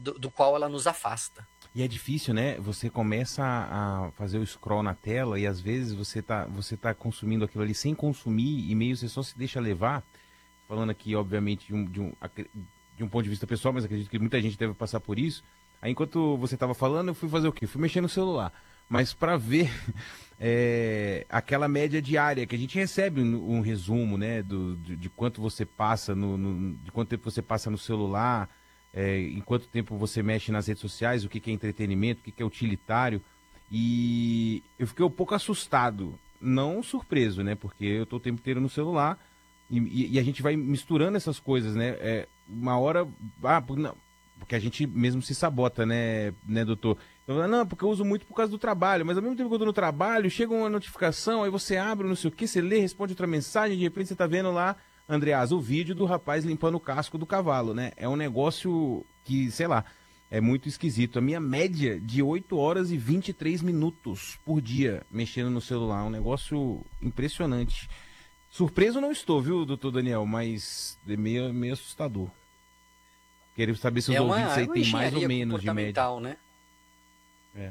do qual ela nos afasta. E é difícil, né? Você começa a fazer o scroll na tela e às vezes você tá consumindo aquilo ali sem consumir e meio você só se deixa levar. Falando aqui, obviamente, de um ponto de vista pessoal, mas acredito que muita gente deve passar por isso. Aí, enquanto você estava falando, eu fui fazer o quê? Fui mexer no celular. Mas para ver aquela média diária, que a gente recebe um resumo, né? De quanto você passa, de quanto tempo você passa no celular, em quanto tempo você mexe nas redes sociais, o que é entretenimento, o que é utilitário. E eu fiquei um pouco assustado, não surpreso, né? Porque eu estou o tempo inteiro no celular. E a gente vai misturando essas coisas, né? Uma hora... não, porque a gente mesmo se sabota, né, doutor? Então, não, porque eu uso muito por causa do trabalho. Mas ao mesmo tempo que eu tô no trabalho, chega uma notificação, aí você abre, não sei o que, você lê, responde outra mensagem, de repente você tá vendo lá, Andreasa, o vídeo do rapaz limpando o casco do cavalo, né? É um negócio que, sei lá, é muito esquisito. A minha média de 8 horas e 23 minutos por dia mexendo no celular. É um negócio impressionante. Surpreso não estou, viu, doutor Daniel? Mas é meio assustador. Queria saber se os ouvintes aí tem mais ou menos de média. Né? É.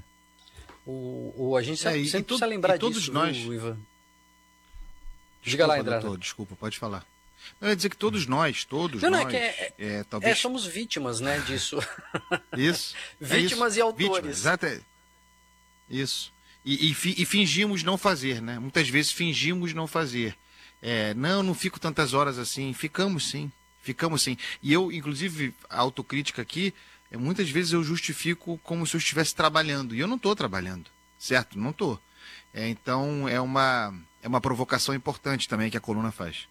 A gente sempre precisa lembrar todos disso, nós... viu, Ivan? Diga lá, doutor, desculpa, pode falar. Eu ia dizer que todos nós, talvez... somos vítimas, né, disso. Isso. Vítimas e autores. Vítimas, exato. Isso. E fingimos não fazer, né? Muitas vezes fingimos não fazer. Não fico tantas horas assim. Ficamos sim. E eu, inclusive, a autocrítica aqui, muitas vezes eu justifico como se eu estivesse trabalhando. E eu não estou trabalhando, certo? Não estou. Então, é uma provocação importante também que a coluna faz.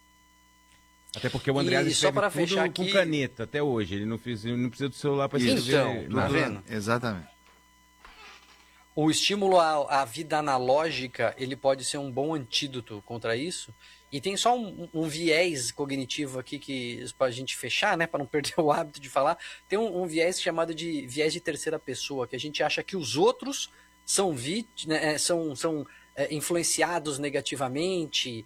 Até porque o Andreasa escreve tudo aqui... com caneta, até hoje. Ele não precisa do celular para escrever. Então, tá vendo? Exatamente. O estímulo à vida analógica, ele pode ser um bom antídoto contra isso. E tem só um viés cognitivo aqui que para a gente fechar, né, para não perder o hábito de falar. Tem um viés chamado de viés de terceira pessoa, que a gente acha que os outros são influenciados negativamente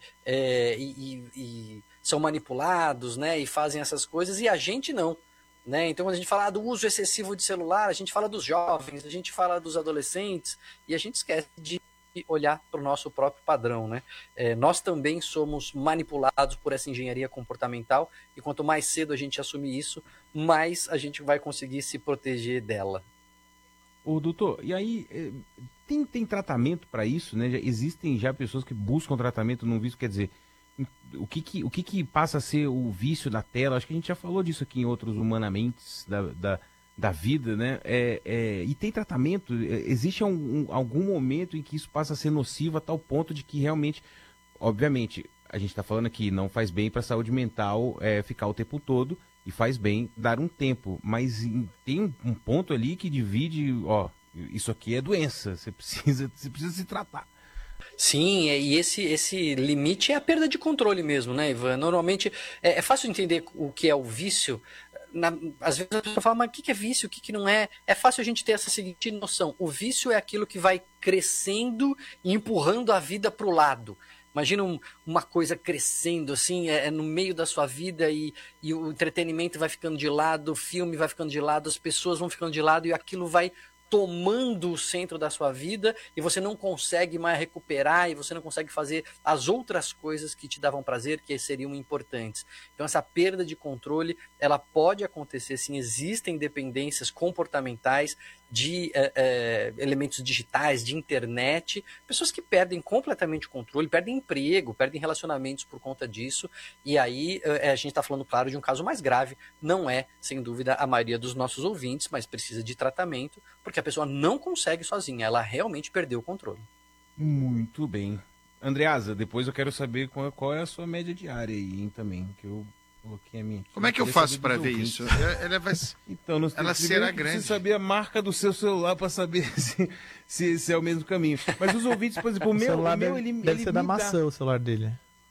e são manipulados, né, e fazem essas coisas, e a gente não. Né? Então, quando a gente fala do uso excessivo de celular, a gente fala dos jovens, a gente fala dos adolescentes, e a gente esquece de olhar para o nosso próprio padrão. Né? Nós também somos manipulados por essa engenharia comportamental, e quanto mais cedo a gente assumir isso, mais a gente vai conseguir se proteger dela. Ô, doutor, e aí, tem tratamento para isso? Né? Existem já pessoas que buscam tratamento num vício, quer dizer... O que passa a ser o vício da tela? Acho que a gente já falou disso aqui em outros Humanamente da vida, né? E tem tratamento? Existe algum momento em que isso passa a ser nocivo a tal ponto de que realmente, obviamente, a gente está falando aqui, não faz bem para a saúde mental ficar o tempo todo e faz bem dar um tempo, mas tem um ponto ali que divide, isso aqui é doença, você precisa se tratar. Sim, e esse limite é a perda de controle mesmo, né, Ivan? Normalmente é fácil entender o que é o vício. Às vezes a pessoa fala, mas o que é vício, o que não é? É fácil a gente ter essa seguinte noção. O vício é aquilo que vai crescendo e empurrando a vida para o lado. Imagina uma coisa crescendo assim, no meio da sua vida e o entretenimento vai ficando de lado, o filme vai ficando de lado, as pessoas vão ficando de lado e aquilo vai tomando o centro da sua vida e você não consegue mais recuperar e você não consegue fazer as outras coisas que te davam prazer, que seriam importantes. Então essa perda de controle, ela pode acontecer sim, existem dependências comportamentais de elementos digitais, de internet, pessoas que perdem completamente o controle, perdem emprego, perdem relacionamentos por conta disso, e aí a gente está falando, claro, de um caso mais grave, não é, sem dúvida, a maioria dos nossos ouvintes, mas precisa de tratamento, porque a pessoa não consegue sozinha, ela realmente perdeu o controle. Muito bem. Andreasa, depois eu quero saber qual é a sua média diária aí também, que eu coloquei a minha aqui. Como é que eu faço para ver isso? Então, ela será grande. Precisa saber a marca do seu celular para saber se é o mesmo caminho. Mas os ouvintes, por exemplo, o meu ele deve ser da maçã o celular dele.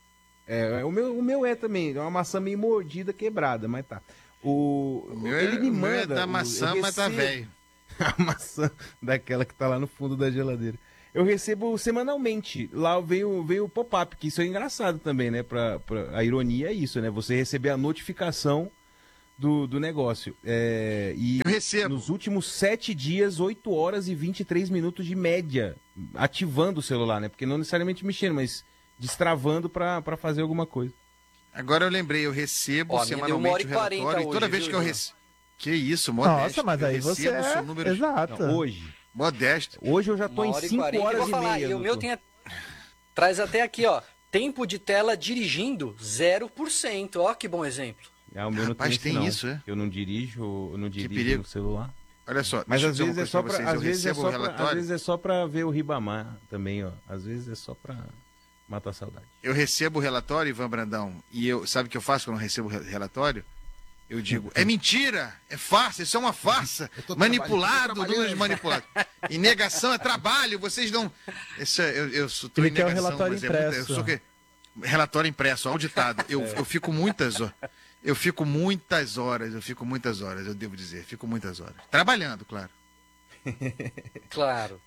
O meu é também, é uma maçã meio mordida, quebrada, mas tá. Ele me manda. É da maçã, mas tá velho. A maçã daquela que tá lá no fundo da geladeira. Eu recebo semanalmente. Lá veio o pop-up, que isso é engraçado também, né? A ironia é isso, né? Você receber a notificação do negócio. E eu recebo. Nos últimos 7 dias, 8 horas e 23 minutos de média, ativando o celular, né? Porque não necessariamente mexendo, mas destravando para fazer alguma coisa. Agora eu lembrei, eu recebo semanalmente o relatório e toda vez que eu recebo... Que isso, modesto. Nossa, mas aí você é... números... Exato. Não, hoje. Modesto. Hoje eu já tô em 5 horas e meia. E o meu traz até aqui, ó. Tempo de tela dirigindo, 0%. Ó, que bom exemplo. O meu não tem não. isso, é? Eu não dirijo no celular. Olha só, mas às vezes é só para às vezes é só para ver o Ribamar também, ó. Às vezes é só para matar a saudade. Eu recebo o relatório, Ivan Brandão, e sabe o que eu faço quando eu recebo o relatório? Eu digo, é mentira, é farsa, isso é uma farsa, manipulado, manipulado. E negação é trabalho, vocês não... Eu sou em negação, um relatório impresso. Eu sou relatório impresso, auditado. Eu fico muitas horas, eu fico muitas horas, eu devo dizer, fico muitas horas. Trabalhando, claro. Claro.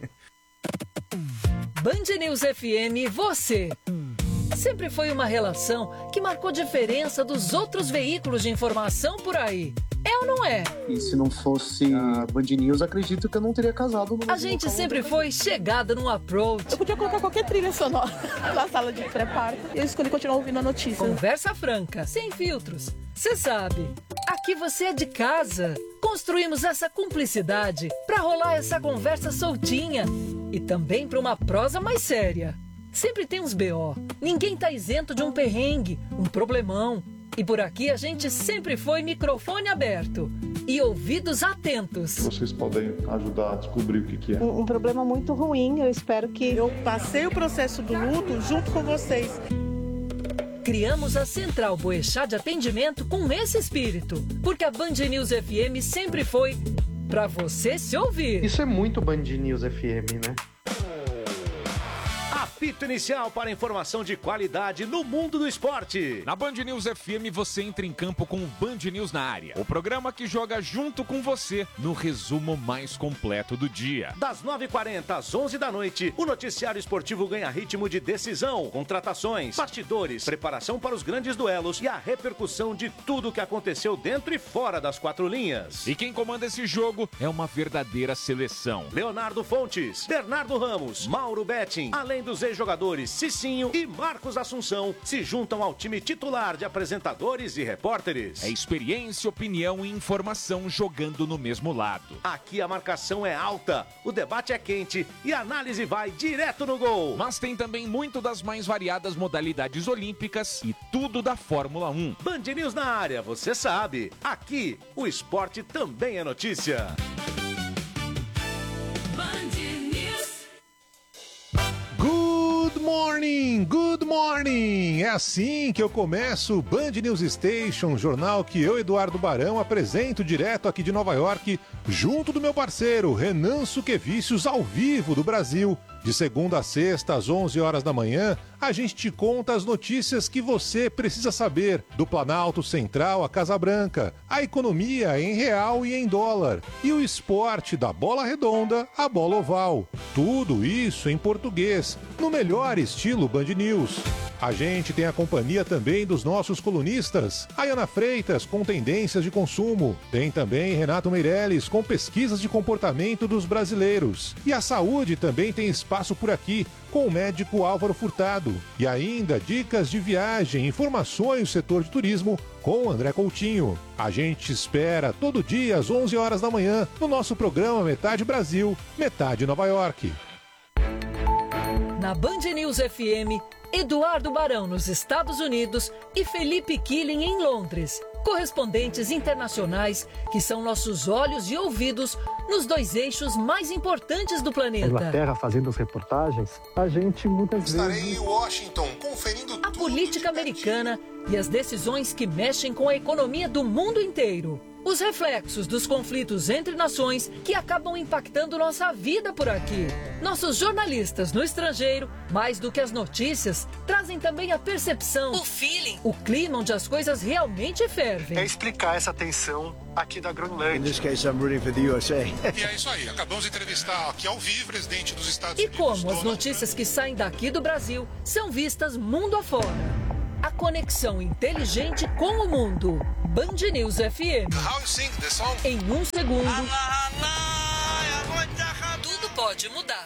Band News FM, você... Sempre foi uma relação que marcou diferença dos outros veículos de informação por aí. É ou não é? E se não fosse a Band News, acredito que eu não teria casado. A gente sempre foi chegada num approach. Eu podia colocar qualquer trilha sonora na sala de pré-parto. E eu escolhi continuar ouvindo a notícia. Conversa franca, sem filtros. Você sabe, aqui você é de casa. Construímos essa cumplicidade pra rolar essa conversa soltinha. E também pra uma prosa mais séria. Sempre tem uns BO. Ninguém tá isento de um perrengue, um problemão. E por aqui a gente sempre foi microfone aberto e ouvidos atentos. Vocês podem ajudar a descobrir o que é. Um problema muito ruim, eu espero que... Eu passei o processo do luto junto com vocês. Criamos a Central Boechat de Atendimento com esse espírito, porque a Band News FM sempre foi pra você se ouvir. Isso é muito Band News FM, né? Apito inicial para informação de qualidade no mundo do esporte. Na Band News FM você entra em campo com o Band News na área. O programa que joga junto com você no resumo mais completo do dia. Das 9h40 às 11 da noite, o noticiário esportivo ganha ritmo de decisão, contratações, bastidores, preparação para os grandes duelos e a repercussão de tudo o que aconteceu dentro e fora das 4 linhas. E quem comanda esse jogo é uma verdadeira seleção. Leonardo Fontes, Bernardo Ramos, Mauro Betting, além dos ex-jogadores Cicinho e Marcos Assunção se juntam ao time titular de apresentadores e repórteres. É experiência, opinião e informação jogando no mesmo lado. Aqui a marcação é alta, o debate é quente e a análise vai direto no gol. Mas tem também muito das mais variadas modalidades olímpicas e tudo da Fórmula 1. Band News na área, você sabe. Aqui, o esporte também é notícia. Good morning! É assim que eu começo o Band News Station, jornal que eu, Eduardo Barão, apresento direto aqui de Nova York, junto do meu parceiro Renan Suquevicius, ao vivo do Brasil. De segunda a sexta, às 11 horas da manhã, a gente te conta as notícias que você precisa saber, do Planalto Central à Casa Branca, a economia em real e em dólar, e o esporte da bola redonda à bola oval. Tudo isso em português, no melhor estilo Band News. A gente tem a companhia também dos nossos colunistas, Ayana Freitas com tendências de consumo, tem também Renato Meirelles com pesquisas de comportamento dos brasileiros. E a saúde também tem espaço por aqui, com o médico Álvaro Furtado. E ainda dicas de viagem, informações do setor de turismo com André Coutinho. A gente espera todo dia às 11 horas da manhã no nosso programa Metade Brasil, Metade Nova York. Na Band News FM, Eduardo Barão nos Estados Unidos e Felipe Killing em Londres. Correspondentes internacionais que são nossos olhos e ouvidos nos 2 eixos mais importantes do planeta. Inglaterra fazendo as reportagens, a gente muitas vezes... Estarei em Washington conferindo a política americana e as decisões que mexem com a economia do mundo inteiro. Os reflexos dos conflitos entre nações que acabam impactando nossa vida por aqui. Nossos jornalistas no estrangeiro, mais do que as notícias, trazem também a percepção, o feeling, o clima onde as coisas realmente fervem. É explicar essa tensão aqui da Groenlândia. In this case, I'm rooting for the USA. E é isso aí, acabamos de entrevistar aqui ao vivo o presidente dos Estados Unidos. E como as notícias que saem daqui do Brasil são vistas mundo afora. A conexão inteligente com o mundo. Band News FM. Em um segundo, tudo pode mudar.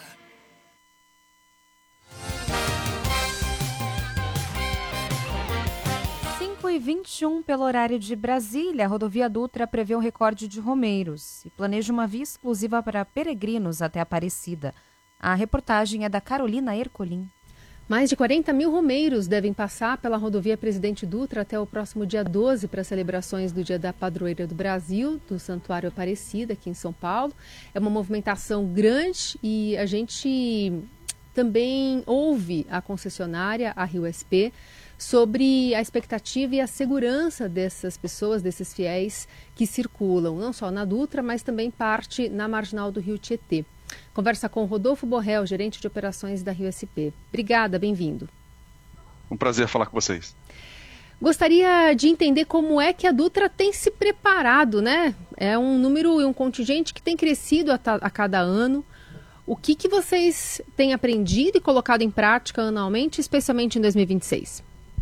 5h21 pelo horário de Brasília, a rodovia Dutra prevê um recorde de romeiros e planeja uma via exclusiva para peregrinos até Aparecida. A reportagem é da Carolina Ercolim. Mais de 40 mil romeiros devem passar pela rodovia Presidente Dutra até o próximo dia 12 para as celebrações do Dia da Padroeira do Brasil, do Santuário Aparecida, aqui em São Paulo. É uma movimentação grande e a gente também ouve a concessionária, a RioSP, sobre a expectativa e a segurança dessas pessoas, desses fiéis que circulam, não só na Dutra, mas também parte na marginal do Rio Tietê. Conversa com Rodolfo Borrell, gerente de operações da RioSP. Obrigada, bem-vindo. Um prazer falar com vocês. Gostaria de entender como é que a Dutra tem se preparado, né? É um número e um contingente que tem crescido a cada ano. O que vocês têm aprendido e colocado em prática anualmente, especialmente em 2026?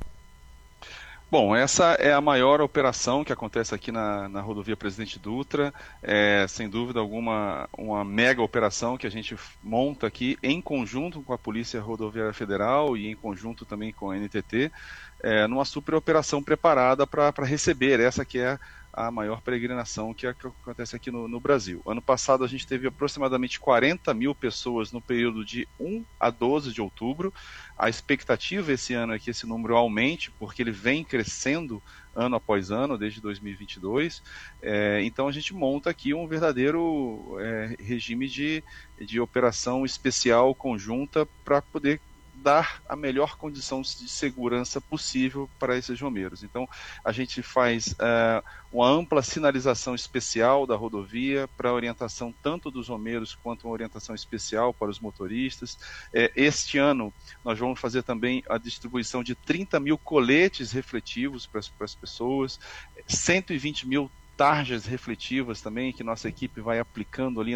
Bom, essa é a maior operação que acontece aqui na rodovia Presidente Dutra. É, sem dúvida alguma, uma mega operação que a gente monta aqui em conjunto com a Polícia Rodoviária Federal e em conjunto também com a NTT, numa super operação preparada para receber essa que é a maior peregrinação que acontece aqui no Brasil. Ano passado a gente teve aproximadamente 40 mil pessoas no período de 1 a 12 de outubro. A expectativa esse ano é que esse número aumente, porque ele vem crescendo ano após ano, desde 2022. Então a gente monta aqui um verdadeiro regime de operação especial conjunta para poder dar a melhor condição de segurança possível para esses romeiros. Então, a gente faz uma ampla sinalização especial da rodovia para a orientação tanto dos romeiros quanto uma orientação especial para os motoristas. Este ano, nós vamos fazer também a distribuição de 30 mil coletes refletivos para as pessoas, 120 mil tarjas refletivas também, que nossa equipe vai aplicando ali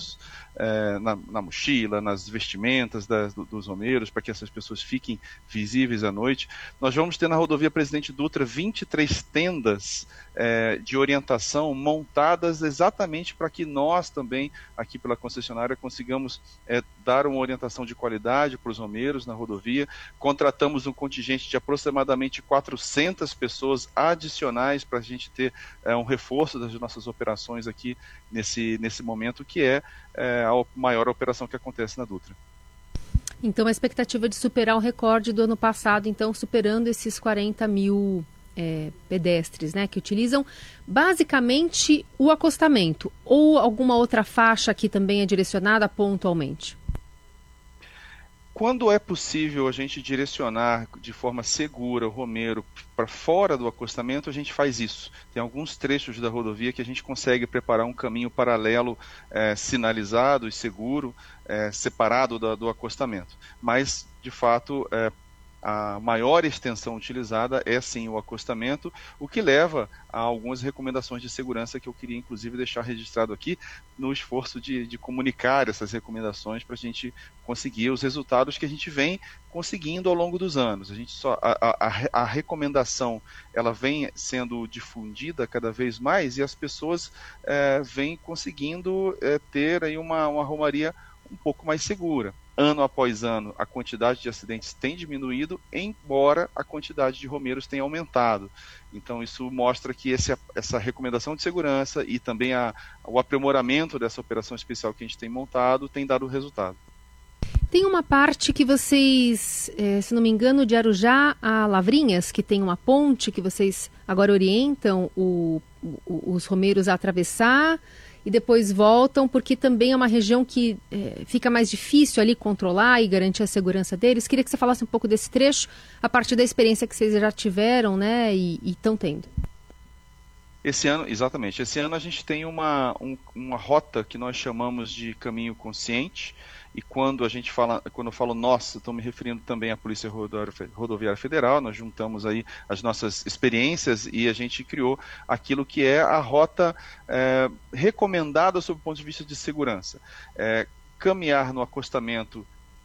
na mochila, nas vestimentas dos romeiros, para que essas pessoas fiquem visíveis à noite. Nós vamos ter na rodovia Presidente Dutra 23 tendas de orientação montadas exatamente para que nós também, aqui pela concessionária, consigamos dar uma orientação de qualidade para os romeiros na rodovia. Contratamos um contingente de aproximadamente 400 pessoas adicionais para a gente ter um reforço das nossas operações aqui nesse momento, que é a maior operação que acontece na Dutra. Então, a expectativa de superar o recorde do ano passado, então, superando esses 40 mil pedestres, né, que utilizam basicamente o acostamento, ou alguma outra faixa que também é direcionada pontualmente? Quando é possível a gente direcionar de forma segura o romeiro para fora do acostamento, a gente faz isso. Tem alguns trechos da rodovia que a gente consegue preparar um caminho paralelo sinalizado e seguro, separado do acostamento. Mas, de fato, a maior extensão utilizada é sim o acostamento, o que leva a algumas recomendações de segurança que eu queria inclusive deixar registrado aqui no esforço de comunicar essas recomendações para a gente conseguir os resultados que a gente vem conseguindo ao longo dos anos. A recomendação ela vem sendo difundida cada vez mais e as pessoas vêm conseguindo ter aí uma romaria um pouco mais segura. Ano após ano, a quantidade de acidentes tem diminuído, embora a quantidade de romeiros tenha aumentado. Então, isso mostra que essa recomendação de segurança e também o aprimoramento dessa operação especial que a gente tem montado tem dado resultado. Tem uma parte que vocês, se não me engano, de Arujá a Lavrinhas, que tem uma ponte que vocês agora orientam os romeiros a atravessar e depois voltam, porque também é uma região que fica mais difícil ali controlar e garantir a segurança deles. Queria que você falasse um pouco desse trecho, a partir da experiência que vocês já tiveram, né, e estão tendo. Esse ano, exatamente, esse ano a gente tem uma rota que nós chamamos de caminho consciente, e quando eu falo nós, estou me referindo também à Polícia Rodoviária Federal, nós juntamos aí as nossas experiências e a gente criou aquilo que é a rota recomendada sob o ponto de vista de segurança. Caminhar no acostamento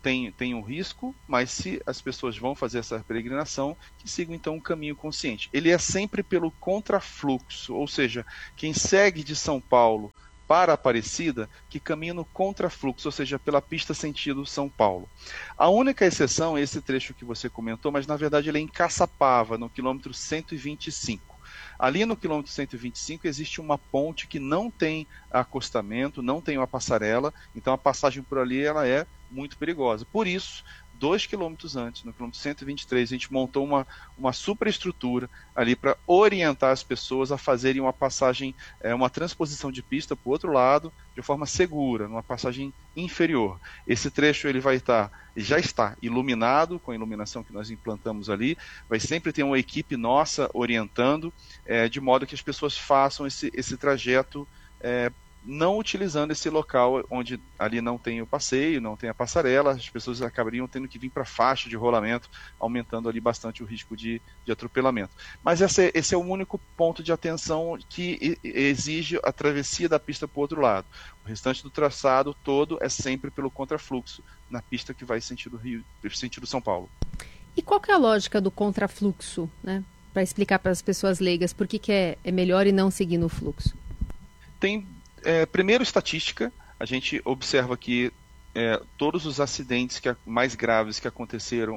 tem um risco, mas se as pessoas vão fazer essa peregrinação, que sigam então um caminho consciente. Ele é sempre pelo contrafluxo, ou seja, quem segue de São Paulo para Aparecida, que caminha no contrafluxo, ou seja, pela pista sentido São Paulo. A única exceção é esse trecho que você comentou, mas na verdade ele é em Caçapava, no quilômetro 125. Ali no quilômetro 125 existe uma ponte que não tem acostamento, não tem uma passarela, então a passagem por ali ela é muito perigosa. Por isso, 2 quilômetros antes, no quilômetro 123, a gente montou uma superestrutura ali para orientar as pessoas a fazerem uma passagem, uma transposição de pista para o outro lado, de forma segura, numa passagem inferior. Esse trecho ele já está iluminado, com a iluminação que nós implantamos ali, vai sempre ter uma equipe nossa orientando, de modo que as pessoas façam esse trajeto não utilizando esse local onde ali não tem o passeio, não tem a passarela, as pessoas acabariam tendo que vir para a faixa de rolamento, aumentando ali bastante o risco de atropelamento. Mas esse é o único ponto de atenção que exige a travessia da pista para o outro lado. O restante do traçado todo é sempre pelo contrafluxo, na pista que vai sentido São Paulo. E qual que é a lógica do contrafluxo, né? Para explicar para as pessoas leigas por que é melhor e não seguir no fluxo. Tem primeiro, estatística. A gente observa que todos os acidentes mais graves que aconteceram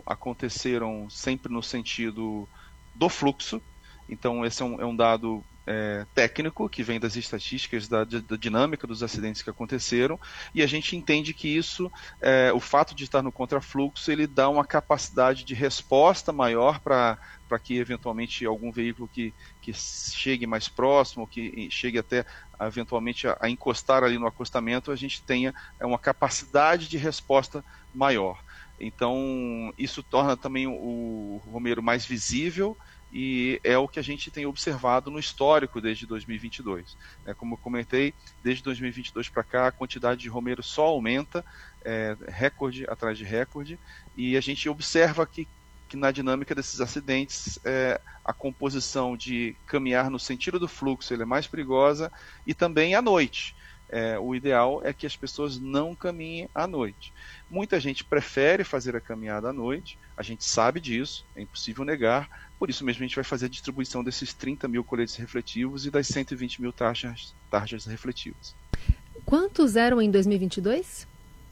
sempre no sentido do fluxo. Então, esse é um dado técnico que vem das estatísticas da dinâmica dos acidentes que aconteceram, e a gente entende que isso, o fato de estar no contrafluxo, ele dá uma capacidade de resposta maior para que eventualmente algum veículo que chegue mais próximo, que chegue até eventualmente a encostar ali no acostamento, a gente tenha uma capacidade de resposta maior. Então isso torna também o romeiro mais visível, e é o que a gente tem observado no histórico desde 2022. Como eu comentei, desde 2022 para cá, a quantidade de romeiro só aumenta, recorde atrás de recorde, e a gente observa que na dinâmica desses acidentes, a composição de caminhar no sentido do fluxo ele é mais perigosa, e também à noite. O ideal é que as pessoas não caminhem à noite. Muita gente prefere fazer a caminhada à noite, a gente sabe disso, é impossível negar, por isso mesmo a gente vai fazer a distribuição desses 30 mil coletes refletivos e das 120 mil tarjas refletivas. Quantos eram em 2022?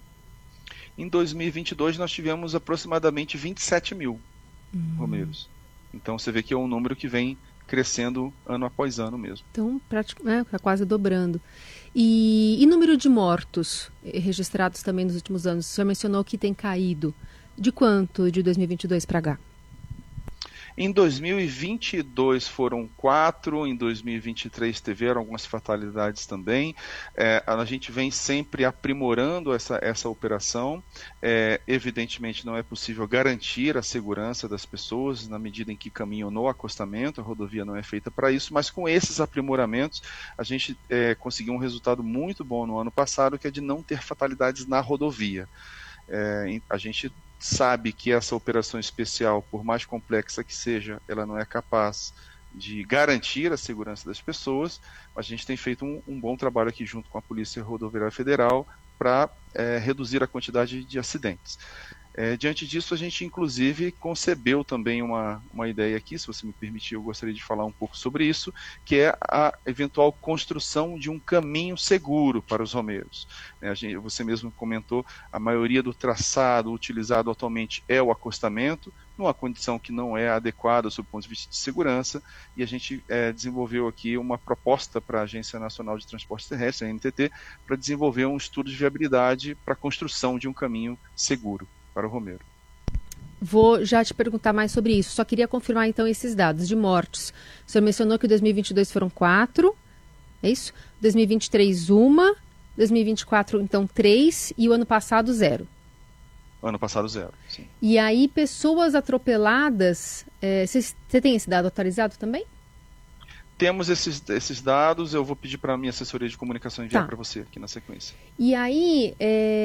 Em 2022 nós tivemos aproximadamente 27 mil romeiros. Então você vê que é um número que vem crescendo ano após ano mesmo. Então, está quase dobrando. E número de mortos registrados também nos últimos anos? O senhor mencionou que tem caído. De quanto de 2022 para cá? Em 2022 foram 4, em 2023 tiveram algumas fatalidades também. A gente vem sempre aprimorando essa operação. Evidentemente não é possível garantir a segurança das pessoas na medida em que caminham no acostamento, a rodovia não é feita para isso, mas com esses aprimoramentos a gente conseguiu um resultado muito bom no ano passado, que é de não ter fatalidades na rodovia. A gente sabe que essa operação especial, por mais complexa que seja, ela não é capaz de garantir a segurança das pessoas, mas a gente tem feito um bom trabalho aqui junto com a Polícia Rodoviária Federal para reduzir a quantidade de acidentes. Diante disso, a gente inclusive concebeu também uma ideia aqui, se você me permitir, eu gostaria de falar um pouco sobre isso, que é a eventual construção de um caminho seguro para os romeiros. Você mesmo comentou, a maioria do traçado utilizado atualmente é o acostamento, numa condição que não é adequada sob o ponto de vista de segurança, e a gente desenvolveu aqui uma proposta para a Agência Nacional de Transporte Terrestre, a ANTT, para desenvolver um estudo de viabilidade para a construção de um caminho seguro para o romeiro. Vou já te perguntar mais sobre isso. Só queria confirmar então esses dados de mortes. O senhor mencionou que em 2022 foram 4, é isso? 2023 1, 2024 então 3 e o ano passado 0. Ano passado 0, sim. E aí pessoas atropeladas, você tem esse dado atualizado também? Temos esses dados, eu vou pedir para a minha assessoria de comunicação enviar para você aqui na sequência. E aí,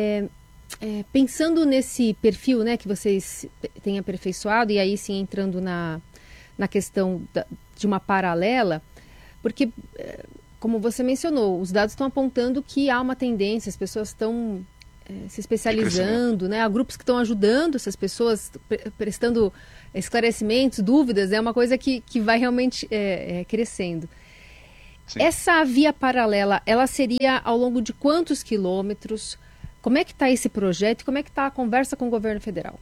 pensando nesse perfil, né, que vocês têm aperfeiçoado, e aí sim entrando na questão de uma paralela, porque, como você mencionou, os dados estão apontando que há uma tendência, as pessoas estão se especializando, né? Há grupos que estão ajudando essas pessoas, prestando esclarecimentos, dúvidas, é uma coisa que vai realmente crescendo. Sim. Essa via paralela, ela seria ao longo de quantos quilômetros? Como é que está esse projeto e como é que está a conversa com o governo federal?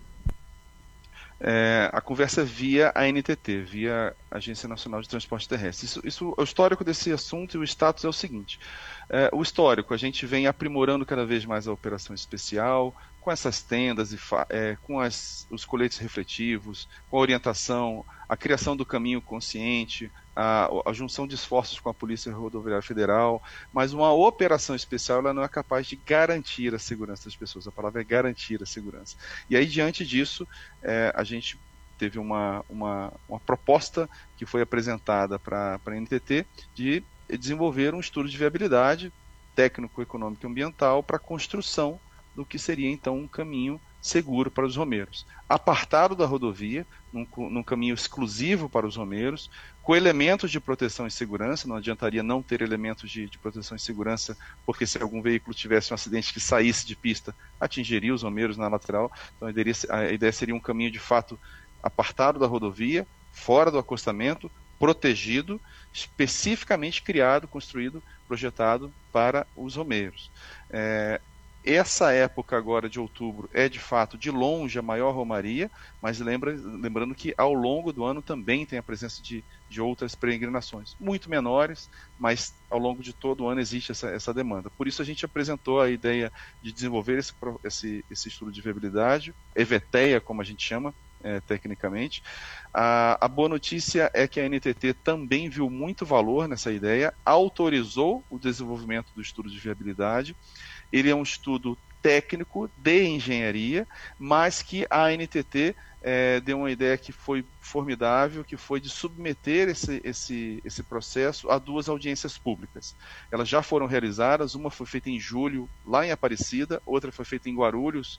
A conversa via a ANTT, via a Agência Nacional de Transporte Terrestre. O histórico desse assunto e o status é o seguinte. O histórico, a gente vem aprimorando cada vez mais a operação especial, com essas tendas, com os coletes refletivos, com a orientação, a criação do caminho consciente, a junção de esforços com a Polícia Rodoviária Federal, mas uma operação especial ela não é capaz de garantir a segurança das pessoas, a palavra é garantir a segurança. E aí, diante disso, a gente teve uma proposta que foi apresentada para a ANTT de desenvolver um estudo de viabilidade técnico, econômico e ambiental para a construção do que seria então um caminho seguro para os romeiros, apartado da rodovia, num caminho exclusivo para os romeiros, com elementos de proteção e segurança. Não adiantaria não ter elementos de proteção e segurança, porque se algum veículo tivesse um acidente que saísse de pista, atingiria os romeiros na lateral. Então a ideia seria um caminho de fato apartado da rodovia, fora do acostamento, protegido, especificamente criado, construído, projetado para os romeiros. Essa época agora de outubro é de fato de longe a maior romaria, mas lembrando que ao longo do ano também tem a presença de outras peregrinações, muito menores, mas ao longo de todo o ano existe essa demanda. Por isso a gente apresentou a ideia de desenvolver esse estudo de viabilidade, EVTEA, como a gente chama tecnicamente. A boa notícia é que a ANTT também viu muito valor nessa ideia, autorizou o desenvolvimento do estudo de viabilidade. Ele é um estudo técnico de engenharia, mas que a ANTT deu uma ideia que foi formidável, que foi de submeter esse processo a 2 audiências públicas. Elas já foram realizadas, uma foi feita em julho, lá em Aparecida, outra foi feita em Guarulhos,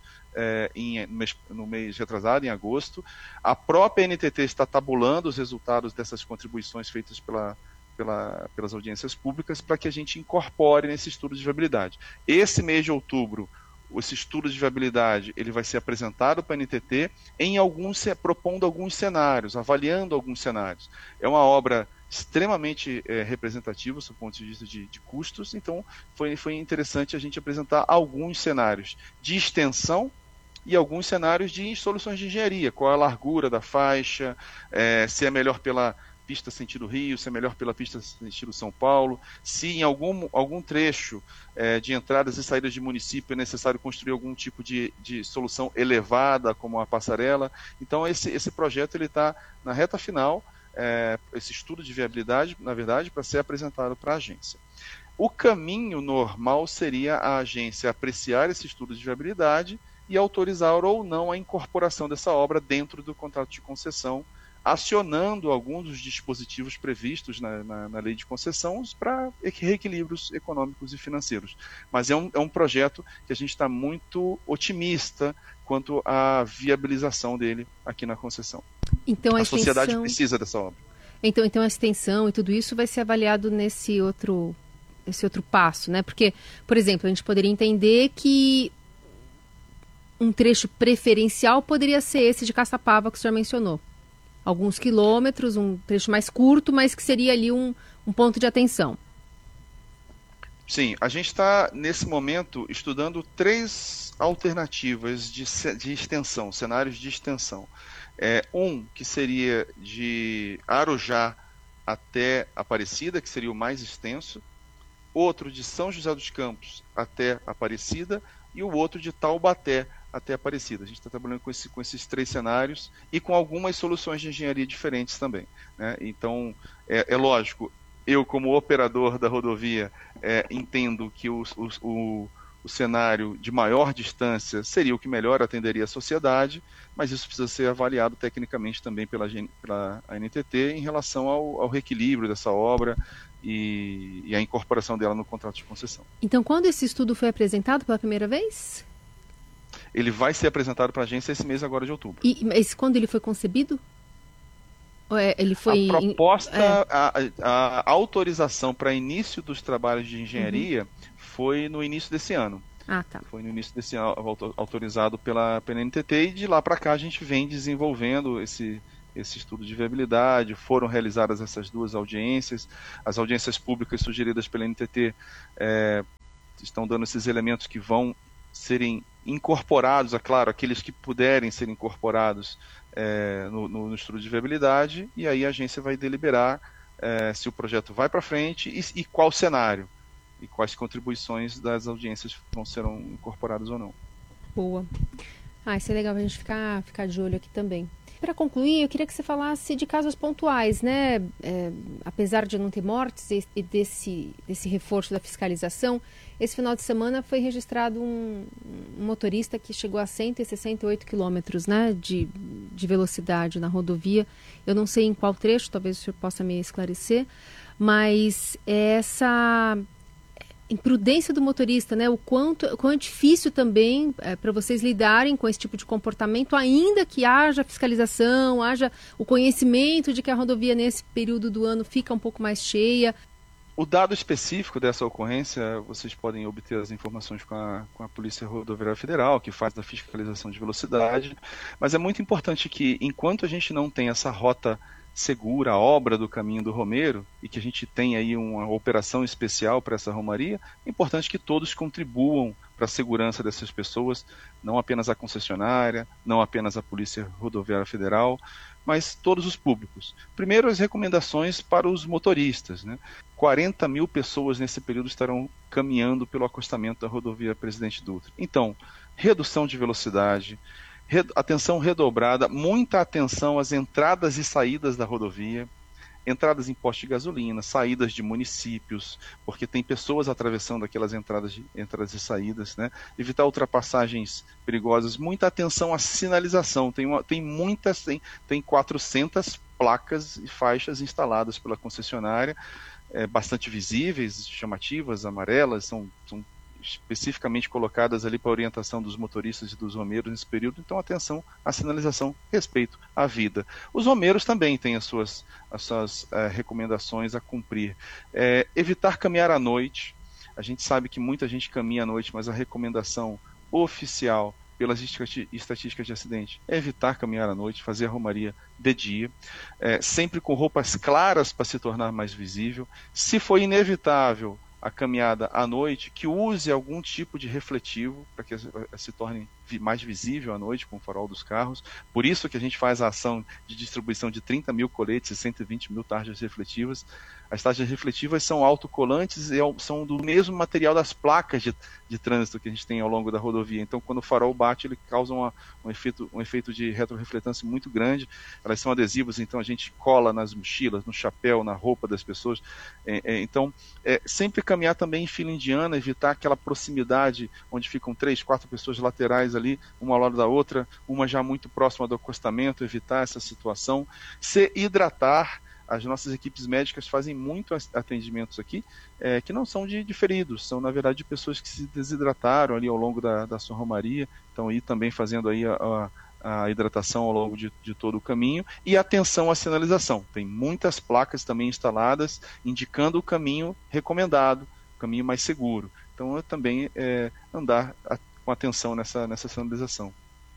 no mês retrasado, em agosto. A própria ANTT está tabulando os resultados dessas contribuições feitas pelas audiências públicas para que a gente incorpore nesse estudo de viabilidade. Esse mês de outubro, esse estudo de viabilidade ele vai ser apresentado para a ANTT propondo alguns cenários, avaliando alguns cenários. É uma obra extremamente representativa do ponto de vista de custos, então foi interessante a gente apresentar alguns cenários de extensão e alguns cenários de soluções de engenharia, qual é a largura da faixa, se é melhor pela pista sentido Rio, se é melhor pela pista sentido São Paulo, se em algum trecho de entradas e saídas de município é necessário construir algum tipo de solução elevada, como a passarela. Então esse projeto ele está na reta final, esse estudo de viabilidade, na verdade, para ser apresentado para a agência. O caminho normal seria a agência apreciar esse estudo de viabilidade e autorizar ou não a incorporação dessa obra dentro do contrato de concessão, acionando alguns dos dispositivos previstos na lei de concessões para reequilíbrios econômicos e financeiros. Mas é um projeto que a gente está muito otimista quanto à viabilização dele aqui na concessão. Então, a sociedade precisa dessa obra. Então a extensão e tudo isso vai ser avaliado esse outro passo, né? Porque, por exemplo, a gente poderia entender que um trecho preferencial poderia ser esse de Caçapava que o senhor mencionou. Alguns quilômetros, um trecho mais curto, mas que seria ali um ponto de atenção. Sim, a gente está, nesse momento, estudando 3 alternativas de extensão, cenários de extensão. Um que seria de Arujá até Aparecida, que seria o mais extenso. Outro de São José dos Campos até Aparecida. E o outro de Taubaté até Aparecida. A gente está trabalhando com esses 3 cenários e com algumas soluções de engenharia diferentes também, né? Então, é lógico, eu como operador da rodovia entendo que o cenário de maior distância seria o que melhor atenderia a sociedade, mas isso precisa ser avaliado tecnicamente também pela ANTT em relação ao reequilíbrio dessa obra e a incorporação dela no contrato de concessão. Então, quando esse estudo foi apresentado pela primeira vez? Ele vai ser apresentado para a agência esse mês agora de outubro. Mas quando ele foi concebido? Ele foi... A proposta, a autorização para início dos trabalhos de engenharia foi no início desse ano. Tá. Foi no início desse ano autorizado pela NTT, e de lá para cá a gente vem desenvolvendo esse estudo de viabilidade. Foram realizadas essas 2 audiências. As audiências públicas sugeridas pela NTT estão dando esses elementos que vão serem incorporados, é claro, aqueles que puderem ser incorporados no estudo de viabilidade, e aí a agência vai deliberar se o projeto vai para frente e qual cenário, e quais contribuições das audiências serão incorporadas ou não. Boa. Isso é legal a gente ficar de olho aqui também. Para concluir, eu queria que você falasse de casos pontuais, né? Apesar de não ter mortes e desse reforço da fiscalização, esse final de semana foi registrado um motorista que chegou a 168 quilômetros, né, de velocidade na rodovia. Eu não sei em qual trecho, talvez o senhor possa me esclarecer, mas essa imprudência do motorista, né? O quanto é difícil também para vocês lidarem com esse tipo de comportamento, ainda que haja fiscalização, haja o conhecimento de que a rodovia nesse período do ano fica um pouco mais cheia. O dado específico dessa ocorrência, vocês podem obter as informações com a Polícia Rodoviária Federal, que faz a fiscalização de velocidade, mas é muito importante que, enquanto a gente não tem essa rota segura, a obra do Caminho do Romeiro, e que a gente tem aí uma operação especial para essa romaria, é importante que todos contribuam para a segurança dessas pessoas, não apenas a concessionária, não apenas a Polícia Rodoviária Federal, mas todos os públicos. Primeiro, as recomendações para os motoristas, né? 40 mil pessoas nesse período estarão caminhando pelo acostamento da rodovia Presidente Dutra. Então, redução de velocidade, atenção redobrada, muita atenção às entradas e saídas da rodovia, entradas em posto de gasolina, saídas de municípios, porque tem pessoas atravessando aquelas entradas e saídas, né? Evitar ultrapassagens perigosas, muita atenção à sinalização, tem 400 placas e faixas instaladas pela concessionária, bastante visíveis, chamativas, amarelas, são especificamente colocadas ali para a orientação dos motoristas e dos romeiros nesse período. Então, atenção à sinalização, respeito à vida. Os romeiros também têm as suas recomendações a cumprir. Evitar caminhar à noite. A gente sabe que muita gente caminha à noite, mas a recomendação oficial pelas estatísticas de acidente é evitar caminhar à noite, fazer a romaria de dia, sempre com roupas claras para se tornar mais visível. Se for inevitável a caminhada à noite, que use algum tipo de refletivo para que se torne mais visível à noite com o farol dos carros. Por isso que a gente faz a ação de distribuição de 30 mil coletes e 120 mil tarjas refletivas. As tarjas refletivas são autocolantes e são do mesmo material das placas de trânsito que a gente tem ao longo da rodovia. Então, quando o farol bate, ele causa um efeito de retrorefletância muito grande. Elas são adesivas, então a gente cola nas mochilas, no chapéu, na roupa das pessoas. Então, sempre caminhar também em fila indiana, evitar aquela proximidade onde ficam 3, 4 pessoas laterais ali, uma ao lado da outra, uma já muito próxima do acostamento, evitar essa situação. Se hidratar. As nossas equipes médicas fazem muitos atendimentos aqui, que não são de feridos, são na verdade de pessoas que se desidrataram ali ao longo da sua romaria, estão aí também fazendo aí a hidratação ao longo de todo o caminho. E atenção à sinalização, tem muitas placas também instaladas indicando o caminho recomendado, o caminho mais seguro. Então também andar com atenção nessa sinalização.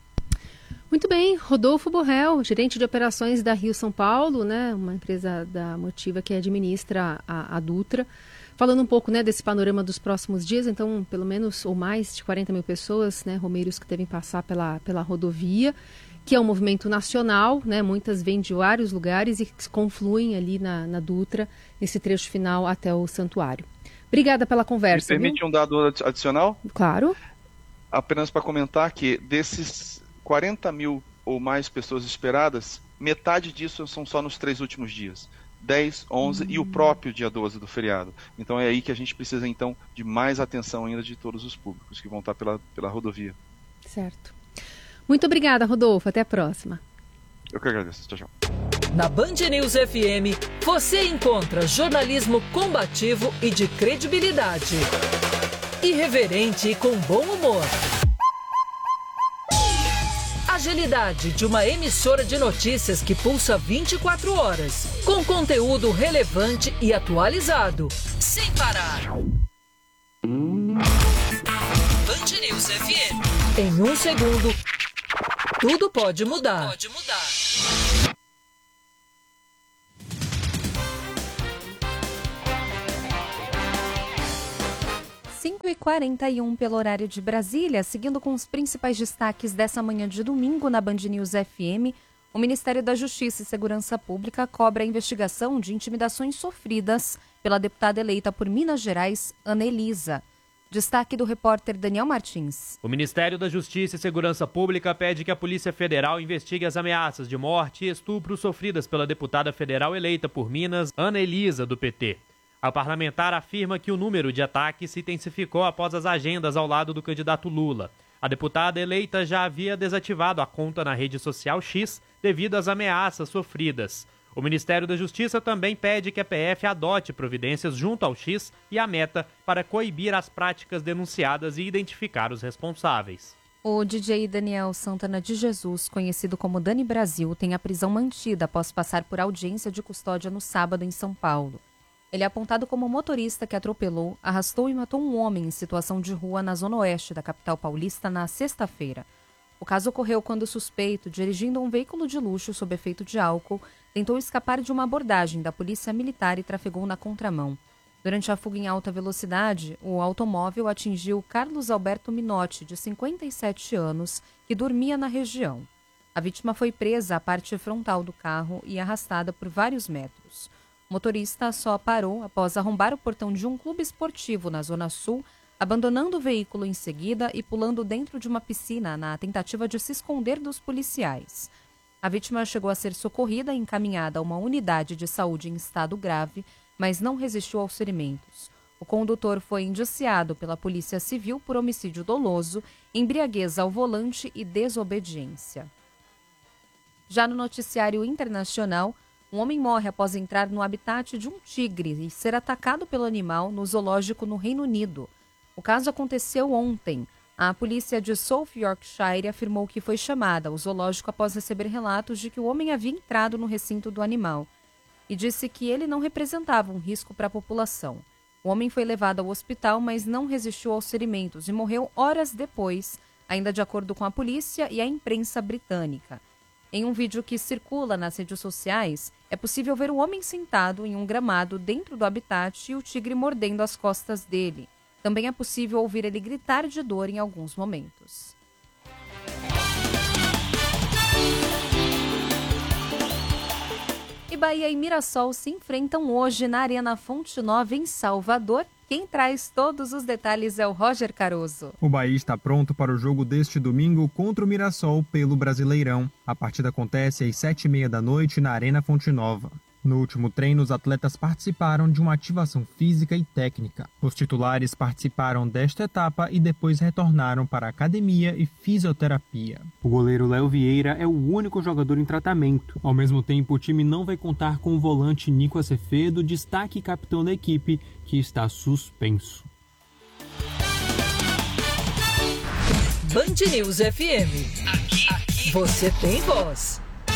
Muito bem, Rodolfo Borrell, gerente de operações da Rio São Paulo, né, uma empresa da Motiva que administra a Dutra, falando um pouco, né, desse panorama dos próximos dias. Então, pelo menos ou mais de 40 mil pessoas, né, romeiros que devem passar pela rodovia, que é um movimento nacional, né, muitas vêm de vários lugares e confluem ali na Dutra, nesse trecho final até o santuário. Obrigada pela conversa. Me permite um dado adicional? Claro. Apenas para comentar que desses 40 mil ou mais pessoas esperadas, metade disso são só nos 3 últimos dias. 10, 11 e o próprio dia 12 do feriado. Então é aí que a gente precisa então de mais atenção ainda de todos os públicos que vão estar pela rodovia. Certo. Muito obrigada, Rodolfo. Até a próxima. Eu que agradeço. Tchau, tchau. Na Band News FM, você encontra jornalismo combativo e de credibilidade. Irreverente e com bom humor. Agilidade de uma emissora de notícias que pulsa 24 horas, com conteúdo relevante e atualizado, sem parar. Band Band News FM. Em um segundo, tudo pode mudar. 5h41 pelo horário de Brasília, seguindo com os principais destaques dessa manhã de domingo na Band News FM. O Ministério da Justiça e Segurança Pública cobra a investigação de intimidações sofridas pela deputada eleita por Minas Gerais, Ana Elisa. Destaque do repórter Daniel Martins. O Ministério da Justiça e Segurança Pública pede que a Polícia Federal investigue as ameaças de morte e estupro sofridas pela deputada federal eleita por Minas, Ana Elisa, do PT. A parlamentar afirma que o número de ataques se intensificou após as agendas ao lado do candidato Lula. A deputada eleita já havia desativado a conta na rede social X devido às ameaças sofridas. O Ministério da Justiça também pede que a PF adote providências junto ao X e à Meta para coibir as práticas denunciadas e identificar os responsáveis. O DJ Daniel Santana de Jesus, conhecido como Dani Brasil, tem a prisão mantida após passar por audiência de custódia no sábado em São Paulo. Ele é apontado como motorista que atropelou, arrastou e matou um homem em situação de rua na zona oeste da capital paulista na sexta-feira. O caso ocorreu quando o suspeito, dirigindo um veículo de luxo sob efeito de álcool, tentou escapar de uma abordagem da polícia militar e trafegou na contramão. Durante a fuga em alta velocidade, o automóvel atingiu Carlos Alberto Minotti, de 57 anos, que dormia na região. A vítima foi presa à parte frontal do carro e arrastada por vários metros. O motorista só parou após arrombar o portão de um clube esportivo na Zona Sul, abandonando o veículo em seguida e pulando dentro de uma piscina na tentativa de se esconder dos policiais. A vítima chegou a ser socorrida e encaminhada a uma unidade de saúde em estado grave, mas não resistiu aos ferimentos. O condutor foi indiciado pela Polícia Civil por homicídio doloso, embriaguez ao volante e desobediência. Já no noticiário internacional, um homem morre após entrar no habitat de um tigre e ser atacado pelo animal no zoológico no Reino Unido. O caso aconteceu ontem. A polícia de South Yorkshire afirmou que foi chamada ao zoológico após receber relatos de que o homem havia entrado no recinto do animal e disse que ele não representava um risco para a população. O homem foi levado ao hospital, mas não resistiu aos ferimentos e morreu horas depois, ainda de acordo com a polícia e a imprensa britânica. Em um vídeo que circula nas redes sociais, é possível ver o homem sentado em um gramado dentro do habitat e o tigre mordendo as costas dele. Também é possível ouvir ele gritar de dor em alguns momentos. E Bahia e Mirassol se enfrentam hoje na Arena Fonte Nova, em Salvador. Quem traz todos os detalhes é o Roger Caroso. O Bahia está pronto para o jogo deste domingo contra o Mirassol pelo Brasileirão. A partida acontece às 7h30 da noite na Arena Fonte Nova. No último treino, os atletas participaram de uma ativação física e técnica. Os titulares participaram desta etapa e depois retornaram para a academia e fisioterapia. O goleiro Léo Vieira é o único jogador em tratamento. Ao mesmo tempo, o time não vai contar com o volante Nico Acevedo, destaque e capitão da equipe, que está suspenso. Band News FM. Aqui você tem voz.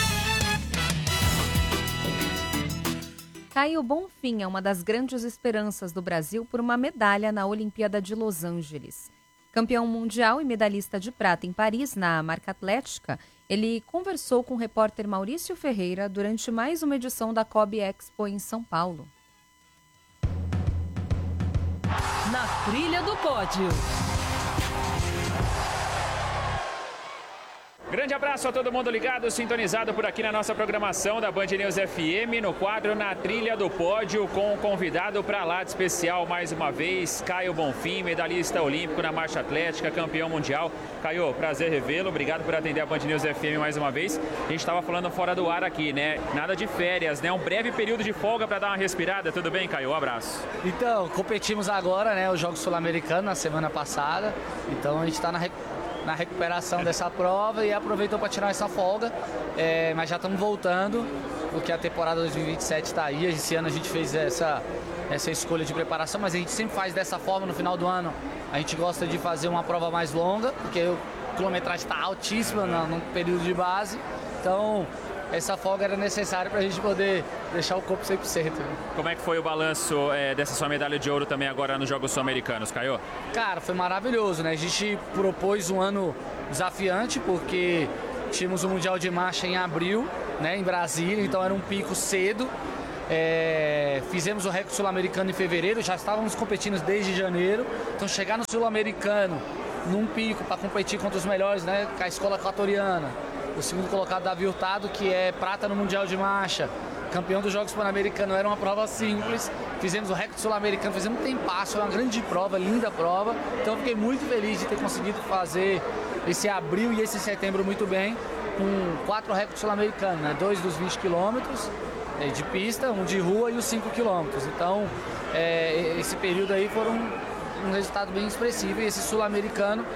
Caio Bonfim é uma das grandes esperanças do Brasil por uma medalha na Olimpíada de Los Angeles. Campeão mundial e medalhista de prata em Paris, na marca atlética, ele conversou com o repórter Maurício Ferreira durante mais uma edição da Kobe Expo em São Paulo. Na trilha do pódio. Grande abraço a todo mundo ligado, sintonizado por aqui na nossa programação da Band News FM, no quadro Na Trilha do Pódio, com um convidado para lá de especial mais uma vez, Caio Bonfim, medalhista olímpico na marcha atlética, campeão mundial. Caio, prazer revê-lo, obrigado por atender a Band News FM mais uma vez. A gente estava falando fora do ar aqui, né? Nada de férias, né? Um breve período de folga para dar uma respirada. Tudo bem, Caio? Um abraço. Então, competimos agora, né? Os Jogos Sul-Americanos na semana passada, então a gente está na recuperação dessa prova e aproveitou para tirar essa folga, mas já estamos voltando, porque a temporada 2027 está aí. Esse ano a gente fez essa escolha de preparação, mas a gente sempre faz dessa forma. No final do ano a gente gosta de fazer uma prova mais longa, porque a quilometragem está altíssima no período de base, então essa folga era necessária para a gente poder deixar o corpo 100%. Como é que foi o balanço dessa sua medalha de ouro também agora nos Jogos Sul-Americanos, Caio? Cara, foi maravilhoso, né? A gente propôs um ano desafiante, porque tínhamos o Mundial de Marcha em abril, né, em Brasília, então era um pico cedo. Fizemos o recorde sul-americano em fevereiro, já estávamos competindo desde janeiro, então chegar no sul-americano num pico para competir contra os melhores, né, com a escola equatoriana, o segundo colocado Davi Hurtado, que é prata no Mundial de Marcha, campeão dos Jogos Pan-Americanos, era uma prova simples, fizemos o recorde sul-americano, fizemos um tempasso, foi uma grande prova, linda prova, então fiquei muito feliz de ter conseguido fazer esse abril e esse setembro muito bem, com 4 recordes sul-americanos, né, 2 dos 20 quilômetros de pista, um de rua e os 5 quilômetros. Então, esse período aí foram um resultado bem expressivo e esse sul-americano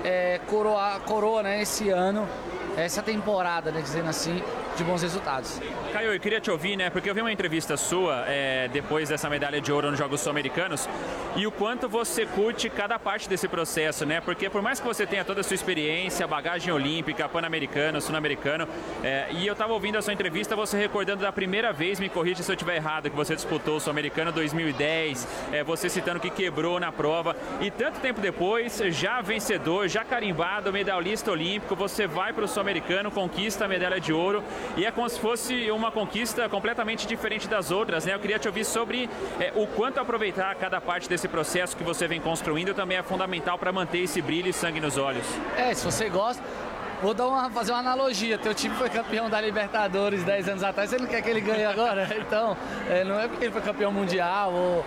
coroa, né, esse ano, essa temporada, né, dizendo assim, de bons resultados. Caio, eu queria te ouvir, né, porque eu vi uma entrevista sua depois dessa medalha de ouro nos Jogos Sul-Americanos e o quanto você curte cada parte desse processo, né, porque por mais que você tenha toda a sua experiência, bagagem olímpica, pan-americano, sul-americano, e eu estava ouvindo a sua entrevista, você recordando da primeira vez, me corrija se eu estiver errado, que você disputou o Sul-Americano 2010, você citando que quebrou na prova e tanto tempo depois, já vencedor, já carimbado, medalhista olímpico, você vai para o Sul-Americano, conquista a medalha de ouro e é como se fosse uma conquista completamente diferente das outras, né? Eu queria te ouvir sobre o quanto aproveitar cada parte desse processo que você vem construindo também é fundamental para manter esse brilho e sangue nos olhos. Se você gosta, vou fazer uma analogia. Teu time foi campeão da Libertadores 10 anos atrás, você não quer que ele ganhe agora? Então, não é porque ele foi campeão mundial ou...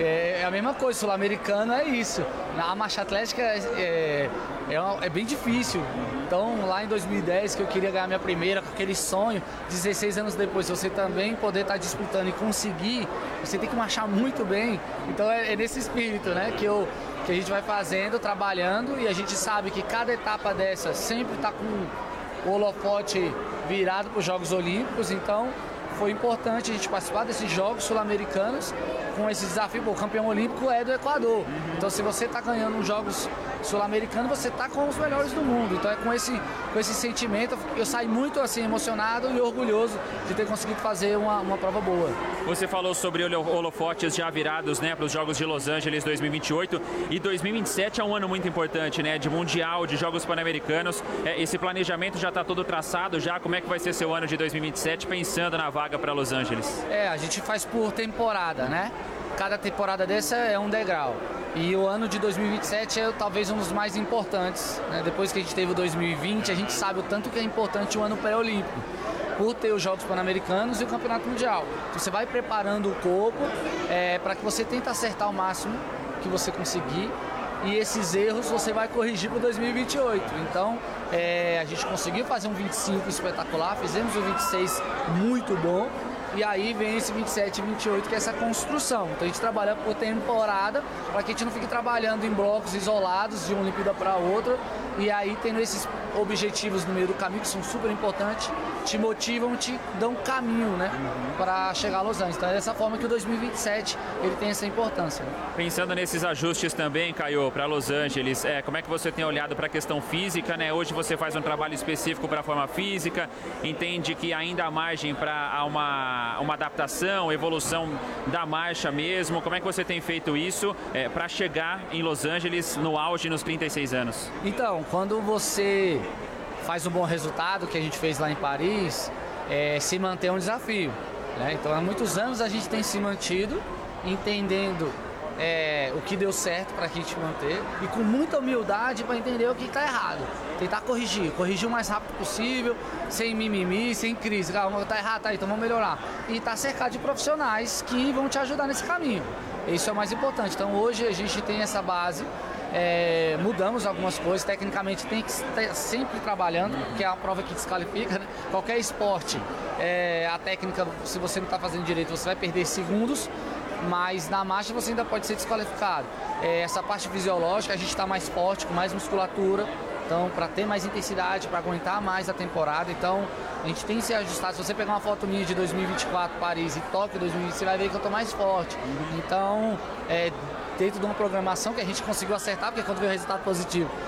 É a mesma coisa, sul-americano é isso. A marcha atlética é bem difícil. Então, lá em 2010, que eu queria ganhar minha primeira, com aquele sonho, 16 anos depois, você também poder estar disputando e conseguir, você tem que marchar muito bem. Então, é nesse espírito, né, que a gente vai fazendo, trabalhando, e a gente sabe que cada etapa dessa sempre está com o holofote virado para os Jogos Olímpicos. Então, foi importante a gente participar desses Jogos Sul-Americanos com esse desafio. O campeão olímpico é do Equador. Então, se você está ganhando os Jogos Sul-Americanos, você está com os melhores do mundo. Então, é com esse sentimento, eu saí muito assim, emocionado e orgulhoso de ter conseguido fazer uma prova boa. Você falou sobre holofotes já virados, né, para os Jogos de Los Angeles 2028 e 2027 é um ano muito importante, né, de Mundial, de Jogos Pan-Americanos. Esse planejamento já está todo traçado já. Como é que vai ser seu ano de 2027 pensando na vaga para Los Angeles? A gente faz por temporada, né? Cada temporada dessa é um degrau. E o ano de 2027 é talvez um dos mais importantes, né? Depois que a gente teve o 2020, a gente sabe o tanto que é importante o ano pré-olímpico, por ter os Jogos Pan-Americanos e o Campeonato Mundial. Então, você vai preparando o corpo para que você tente acertar o máximo que você conseguir. E esses erros você vai corrigir para 2028. Então, a gente conseguiu fazer um 25 espetacular, fizemos um 26 muito bom. E aí vem esse 27 e 28, que é essa construção. Então a gente trabalha por temporada, para que a gente não fique trabalhando em blocos isolados de uma Olimpíada para outra. E aí tendo esses objetivos no meio do caminho, que são super importantes, te motivam, te dão caminho, né, para chegar a Los Angeles. Então é dessa forma que o 2027 ele tem essa importância. Pensando nesses ajustes também, Caio, para Los Angeles, como é que você tem olhado para a questão física, né? Hoje você faz um trabalho específico para a forma física, entende que ainda há margem para uma adaptação, evolução da marcha mesmo. Como é que você tem feito isso para chegar em Los Angeles no auge nos 36 anos? Então, quando você faz um bom resultado, que a gente fez lá em Paris, se manter é um desafio, né? Então, há muitos anos a gente tem se mantido, entendendo o que deu certo para a gente manter e com muita humildade para entender o que está errado. Tentar corrigir o mais rápido possível, sem mimimi, sem crise. Tá errado, tá aí, então vamos melhorar. E tá cercado de profissionais que vão te ajudar nesse caminho. Isso é o mais importante. Então hoje a gente tem essa base, mudamos algumas coisas, tecnicamente tem que estar sempre trabalhando, porque é a prova que desqualifica, né? Qualquer esporte, a técnica, se você não está fazendo direito, você vai perder segundos. Mas na marcha você ainda pode ser desqualificado. Essa parte fisiológica, a gente está mais forte, com mais musculatura, então para ter mais intensidade, para aguentar mais a temporada. Então a gente tem que se ajustar. Se você pegar uma foto minha de 2024, Paris e Tóquio 2020, você vai ver que eu estou mais forte. Então, dentro de uma programação que a gente conseguiu acertar, porque quando veio o resultado positivo,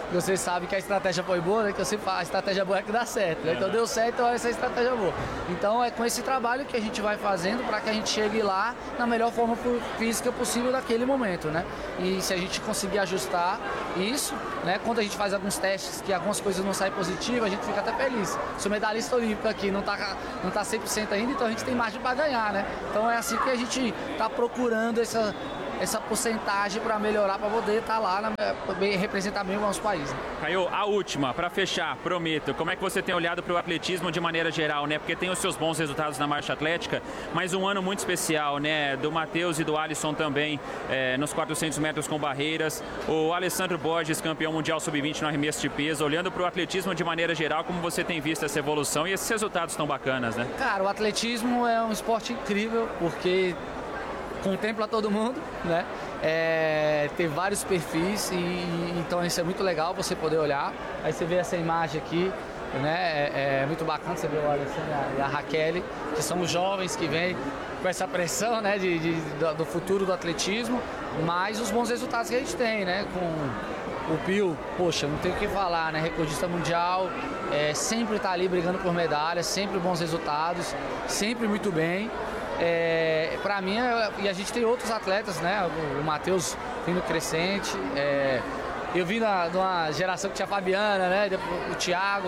Vocês sabem que a estratégia foi boa, né? Que eu sempre falo, a estratégia boa é que dá certo, né? Então deu certo, então essa é a estratégia boa. Então é com esse trabalho que a gente vai fazendo para que a gente chegue lá na melhor forma física possível naquele momento, né? E se a gente conseguir ajustar isso, né? Quando a gente faz alguns testes que algumas coisas não saem positivas, a gente fica até feliz. Sou medalhista olímpico aqui, não tá 100% ainda, então a gente tem margem para ganhar, né? Então é assim que a gente tá procurando essa porcentagem para melhorar, para poder estar lá, representar bem o nosso país. Né? Caio, a última, para fechar, prometo, como é que você tem olhado para o atletismo de maneira geral, né? Porque tem os seus bons resultados na marcha atlética, mas um ano muito especial, né? Do Matheus e do Alisson também, nos 400 metros com barreiras. O Alessandro Borges, campeão mundial sub-20 no arremesso de peso. Olhando para o atletismo de maneira geral, como você tem visto essa evolução e esses resultados tão bacanas, né? Cara, o atletismo é um esporte incrível, porque contempla todo mundo, né? Tem vários perfis então isso é muito legal você poder olhar. Aí você vê essa imagem aqui, né? É muito bacana você ver o Alessandro e a Raquel, que são os jovens que vêm com essa pressão, né? Do futuro do atletismo, mas os bons resultados que a gente tem, né? Com o Pio, poxa, não tem o que falar, né? Recordista mundial, sempre tá ali brigando por medalhas, sempre bons resultados, sempre muito bem. Para mim, e a gente tem outros atletas, né? O Matheus vindo crescente, eu vim de uma geração que tinha a Fabiana, né? O Thiago,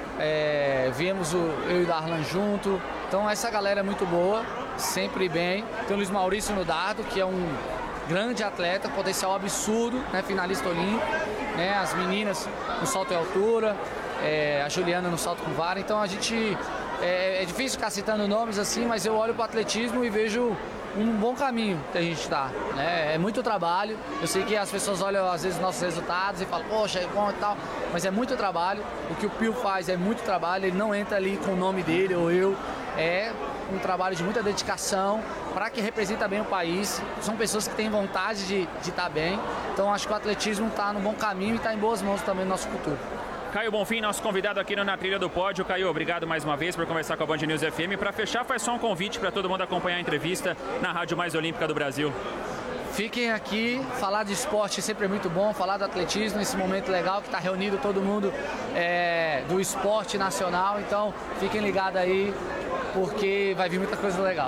viemos eu e o Darlan junto, então essa galera é muito boa, sempre bem. Tem o Luiz Maurício no dardo, que é um grande atleta, potencial absurdo, né? Finalista olímpico, né? As meninas no salto em altura, a Juliana no salto com vara, então a gente... É difícil ficar citando nomes assim, mas eu olho para o atletismo e vejo um bom caminho que a gente está, né? É muito trabalho, eu sei que as pessoas olham às vezes nossos resultados e falam, poxa, é bom e tal, mas é muito trabalho, o que o Pio faz é muito trabalho, ele não entra ali com o nome dele ou eu, é um trabalho de muita dedicação para que representa bem o país, são pessoas que têm vontade de estar bem, então acho que o atletismo está no bom caminho e está em boas mãos também no nosso futuro. Caio Bonfim, nosso convidado aqui Na Trilha do Pódio. Caio, obrigado mais uma vez por conversar com a Band News FM. Para fechar, faz só um convite para todo mundo acompanhar a entrevista na Rádio Mais Olímpica do Brasil. Fiquem aqui, falar de esporte sempre é muito bom, falar do atletismo nesse momento legal que está reunido todo mundo do esporte nacional. Então, fiquem ligados aí, porque vai vir muita coisa legal.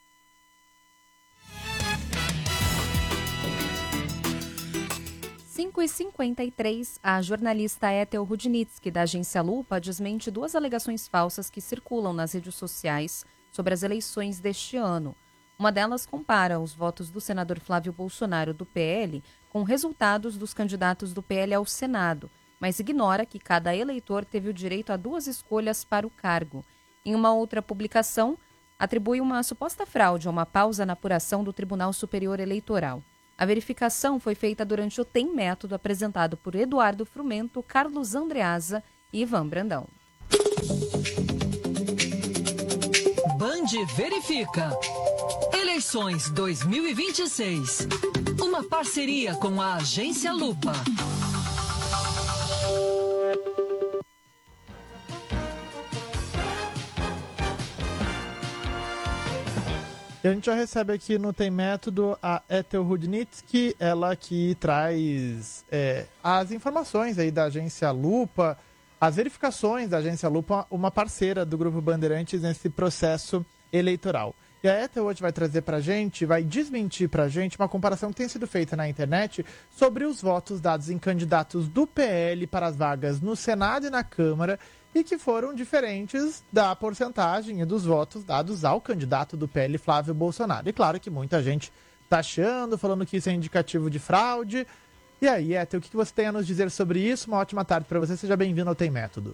Às 5h53, a jornalista Ethel Rudnitsky, da agência Lupa, desmente 2 alegações falsas que circulam nas redes sociais sobre as eleições deste ano. Uma delas compara os votos do senador Flávio Bolsonaro, do PL, com resultados dos candidatos do PL ao Senado, mas ignora que cada eleitor teve o direito a 2 escolhas para o cargo. Em uma outra publicação, atribui uma suposta fraude a uma pausa na apuração do Tribunal Superior Eleitoral. A verificação foi feita durante o TEM Método apresentado por Eduardo Frumento, Carlos Andreasa e Ivan Brandão. Band verifica. Eleições 2026. Uma parceria com a agência Lupa. E a gente já recebe aqui no Tem Método a Ethel Rudnitsky, ela que traz as informações aí da agência Lupa, as verificações da agência Lupa, uma parceira do Grupo Bandeirantes nesse processo eleitoral. E a Ethel hoje vai trazer pra gente, vai desmentir pra gente uma comparação que tem sido feita na internet sobre os votos dados em candidatos do PL para as vagas no Senado e na Câmara, e que foram diferentes da porcentagem e dos votos dados ao candidato do PL, Flávio Bolsonaro. E claro que muita gente está achando, falando que isso é indicativo de fraude. E aí, Ethel, o que você tem a nos dizer sobre isso? Uma ótima tarde para você, seja bem-vindo ao Tem Método.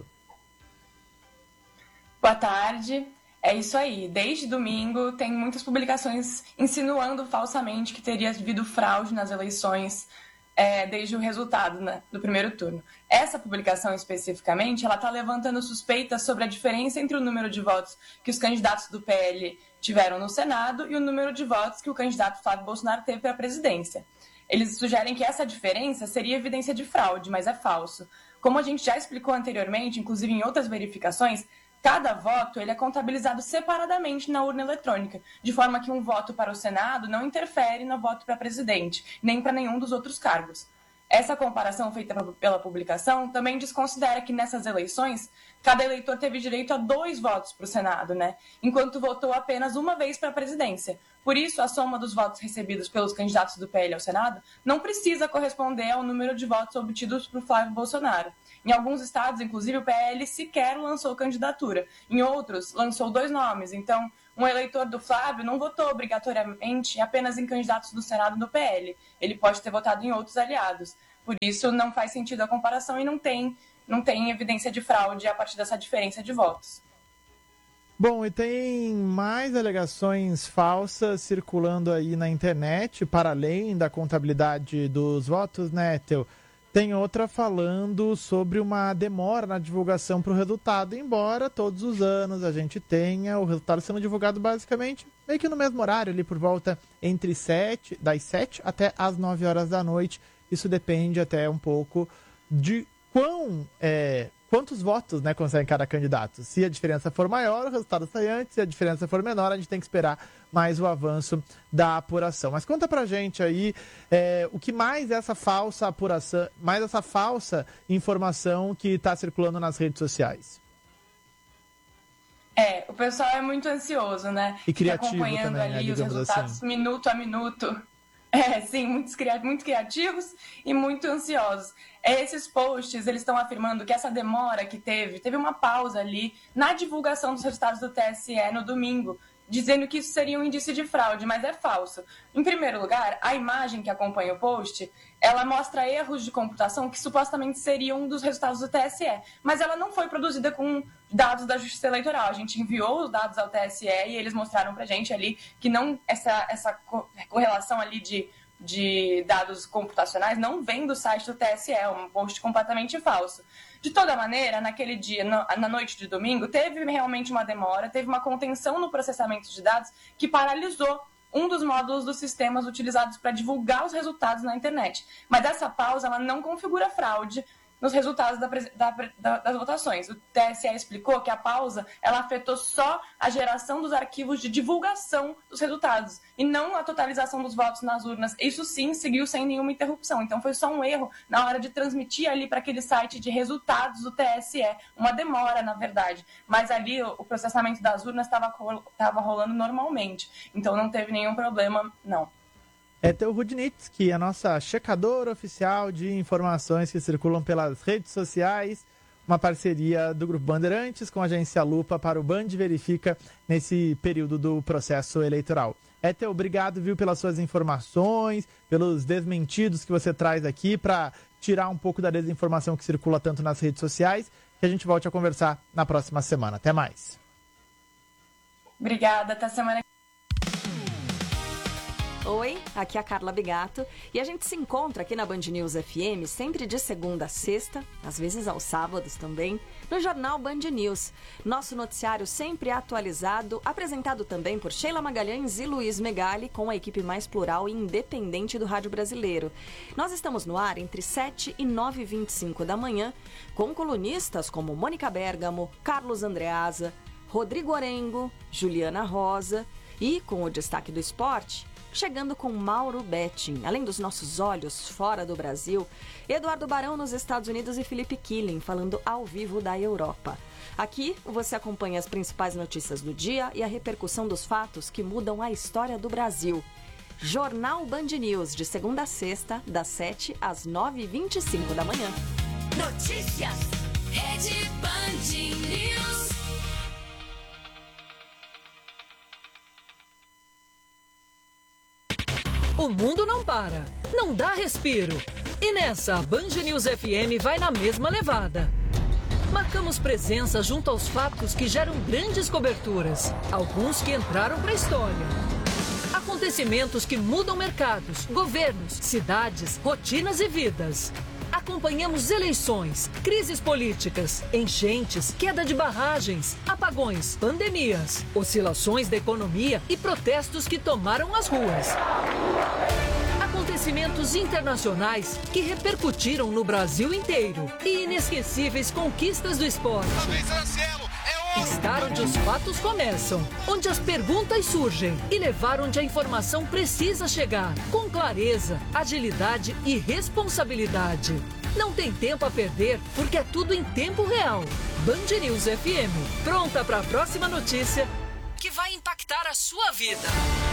Boa tarde, é isso aí. Desde domingo tem muitas publicações insinuando falsamente que teria havido fraude nas eleições desde o resultado, né, do primeiro turno. Essa publicação especificamente, ela está levantando suspeitas sobre a diferença entre o número de votos que os candidatos do PL tiveram no Senado e o número de votos que o candidato Flávio Bolsonaro teve para a presidência. Eles sugerem que essa diferença seria evidência de fraude, mas é falso. Como a gente já explicou anteriormente, inclusive em outras verificações, cada voto ele é contabilizado separadamente na urna eletrônica, de forma que um voto para o Senado não interfere no voto para presidente, nem para nenhum dos outros cargos. Essa comparação feita pela publicação também desconsidera que nessas eleições, cada eleitor teve direito a 2 votos para o Senado, né? Enquanto votou apenas uma vez para a presidência. Por isso, a soma dos votos recebidos pelos candidatos do PL ao Senado não precisa corresponder ao número de votos obtidos por Flávio Bolsonaro. Em alguns estados, inclusive, o PL sequer lançou candidatura. Em outros, lançou 2 nomes. Então, um eleitor do Flávio não votou obrigatoriamente apenas em candidatos do Senado do PL. Ele pode ter votado em outros aliados. Por isso, não faz sentido a comparação e não tem evidência de fraude a partir dessa diferença de votos. Bom, e tem mais alegações falsas circulando aí na internet, para além da contabilidade dos votos, né, Theo? Tem outra falando sobre uma demora na divulgação para o resultado, embora todos os anos a gente tenha o resultado sendo divulgado basicamente meio que no mesmo horário, ali por volta das 7 até as 9 horas da noite. Isso depende até um pouco de quantos votos, né, consegue cada candidato. Se a diferença for maior, o resultado sai antes. Se a diferença for menor, a gente tem que esperar mais o avanço da apuração. Mas conta pra gente aí o que mais essa falsa apuração, mais essa falsa informação que está circulando nas redes sociais. O pessoal é muito ansioso, né? E criativo acompanhando também, ali os resultados assim, minuto a minuto. Sim, muito criativos e muito ansiosos. Esses posts, eles estão afirmando que essa demora que teve uma pausa ali na divulgação dos resultados do TSE no domingo, dizendo que isso seria um indício de fraude, mas é falso. Em primeiro lugar, a imagem que acompanha o post, ela mostra erros de computação que supostamente seriam dos resultados do TSE, mas ela não foi produzida com dados da Justiça Eleitoral. A gente enviou os dados ao TSE e eles mostraram pra gente ali que não essa correlação ali de dados computacionais não vem do site do TSE, é um post completamente falso. De toda maneira, naquele dia, na noite de domingo, teve realmente uma demora, teve uma contenção no processamento de dados que paralisou um dos módulos dos sistemas utilizados para divulgar os resultados na internet. Mas essa pausa ela não configura fraude nos resultados das votações. O TSE explicou que a pausa ela afetou só a geração dos arquivos de divulgação dos resultados e não a totalização dos votos nas urnas. Isso sim seguiu sem nenhuma interrupção. Então foi só um erro na hora de transmitir ali para aquele site de resultados do TSE. Uma demora, na verdade. Mas ali o processamento das urnas estava rolando normalmente. Então não teve nenhum problema, não. Theo Rudnitz, que é a nossa checadora oficial de informações que circulam pelas redes sociais, uma parceria do Grupo Bandeirantes com a agência Lupa para o Band Verifica nesse período do processo eleitoral. Theo, obrigado, pelas suas informações, pelos desmentidos que você traz aqui para tirar um pouco da desinformação que circula tanto nas redes sociais, que a gente volte a conversar na próxima semana. Até mais. Obrigada, até semana. Oi, aqui é a Carla Bigato e a gente se encontra aqui na Band News FM sempre de segunda a sexta, às vezes aos sábados também, no jornal Band News. Nosso noticiário sempre atualizado, apresentado também por Sheila Magalhães e Luiz Megali, com a equipe mais plural e independente do rádio brasileiro. Nós estamos no ar entre 7 e 9h25 da manhã, com colunistas como Mônica Bergamo, Carlos Andreasa, Rodrigo Orengo, Juliana Rosa e, com o destaque do esporte, chegando com Mauro Betting, além dos nossos olhos fora do Brasil, Eduardo Barão nos Estados Unidos e Felipe Killing falando ao vivo da Europa. Aqui você acompanha as principais notícias do dia e a repercussão dos fatos que mudam a história do Brasil. Jornal Band News, de segunda a sexta, das 7 às 9h25 da manhã. Notícias, Rede Band News. O mundo não para, não dá respiro. E nessa, a Band News FM vai na mesma levada. Marcamos presença junto aos fatos que geram grandes coberturas. Alguns que entraram para a história. Acontecimentos que mudam mercados, governos, cidades, rotinas e vidas. Acompanhamos eleições, crises políticas, enchentes, queda de barragens, apagões, pandemias, oscilações da economia e protestos que tomaram as ruas. Acontecimentos internacionais que repercutiram no Brasil inteiro e inesquecíveis conquistas do esporte. Estar onde os fatos começam, onde as perguntas surgem e levar onde a informação precisa chegar, com clareza, agilidade e responsabilidade. Não tem tempo a perder, porque é tudo em tempo real. Band News FM, pronta para a próxima notícia que vai impactar a sua vida.